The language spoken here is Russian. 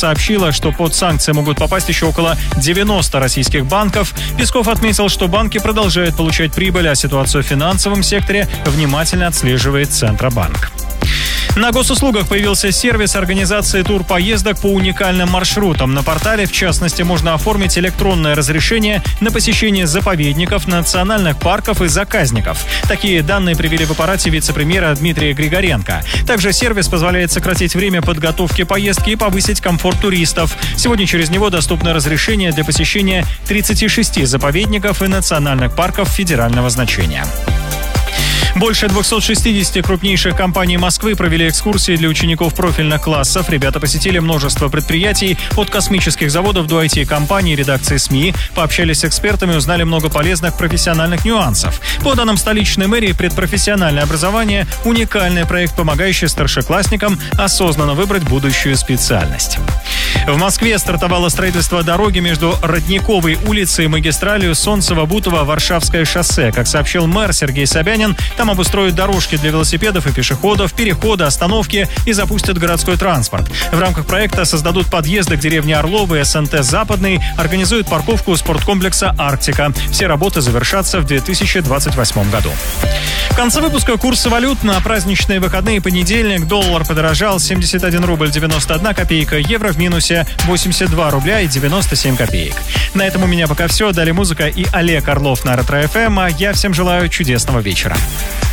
сообщила, что под санкции могут попасть еще около 90 российских банков. Песков отметил, что банки продолжают получать прибыль, а ситуацию в финансовом секторе внимательно отслеживает Центробанк. На госуслугах появился сервис организации турпоездок по уникальным маршрутам. На портале, в частности, можно оформить электронное разрешение на посещение заповедников, национальных парков и заказников. Такие данные привели в аппарате вице-премьера Дмитрия Григоренко. Также сервис позволяет сократить время подготовки поездки и повысить комфорт туристов. Сегодня через него доступно разрешение для посещения 36 заповедников и национальных парков федерального значения. Больше 260 крупнейших компаний Москвы провели экскурсии для учеников профильных классов. Ребята посетили множество предприятий, от космических заводов до IT-компаний, редакции СМИ, пообщались с экспертами, узнали много полезных профессиональных нюансов. По данным столичной мэрии, предпрофессиональное образование – уникальный проект, помогающий старшеклассникам осознанно выбрать будущую специальность. В Москве стартовало строительство дороги между Родниковой улицей и магистралью Солнцево-Бутово-Варшавское шоссе. Как сообщил мэр Сергей Собянин, там обустроят дорожки для велосипедов и пешеходов, переходы, остановки и запустят городской транспорт. В рамках проекта создадут подъезды к деревне Орловы, СНТ «Западный», организуют парковку спорткомплекса «Арктика». Все работы завершатся в 2028 году. В конце выпуска курсы валют на праздничные выходные. Понедельник. Доллар подорожал 71 рубль 91 копейка, евро в минусе 82 рубля и 97 копеек. На этом у меня пока все. Далее музыка и Олег Орлов на Ретро ФМ. А я всем желаю чудесного вечера.